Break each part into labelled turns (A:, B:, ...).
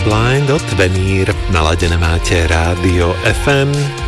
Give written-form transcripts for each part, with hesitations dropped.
A: Blind od Venír. Naladené máte Rádio FM.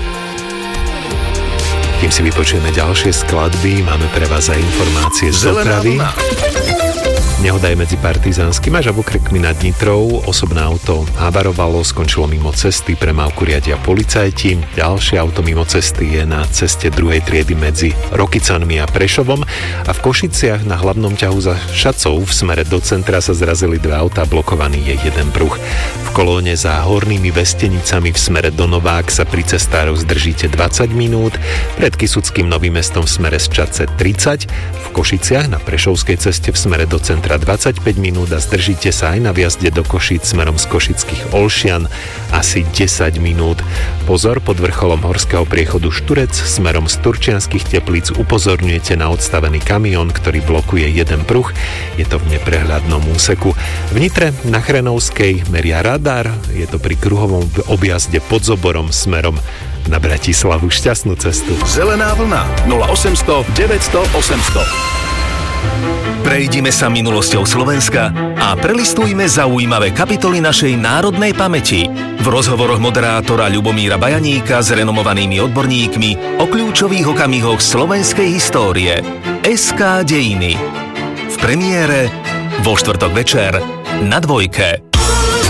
A: Kým si vypočujeme ďalšie skladby, máme pre vás aj informácie z dopravy. Nehoda je medzi Partizánskym a Žabokrekmi nad Nitrou. Osobné auto havarovalo, skončilo mimo cesty, premávku riadia policajti. Ďalšie auto mimo cesty je na ceste 2. triedy medzi Rokycanmi a Prešovom a v Košiciach na hlavnom ťahu za Šacov v smere do centra sa zrazili dve autá, blokovaný je jeden pruh. V kolóne za Hornými Vestenicami v smere do Novák sa pri cestároch zdržíte 20 minút, pred Kysuckým Novým Mestom v smere z Čadce 30, v Košiciach na Prešovskej ceste v smere do centra 25 minút a zdržíte sa aj na vjazde do Košíc smerom z Košických Olšian asi 10 minút. Pozor, pod vrcholom horského priechodu Šturec smerom z Turčianskych Teplíc upozorňujete na odstavený kamión, ktorý blokuje jeden pruh. Je to v neprehľadnom úseku. V Nitre na Chrenovskej meria radar, je to pri kruhovom objazde pod Zoborom smerom na Bratislavu. Šťastnú cestu.
B: Zelená vlna 0800 900 800. Prejdime sa minulosťou Slovenska a prelistujme zaujímavé kapitoly našej národnej pamäti v rozhovoroch moderátora Ľubomíra Bajaníka s renomovanými odborníkmi o kľúčových okamihoch slovenskej histórie. SK Dejiny. V premiére vo štvrtok večer na Dvojke.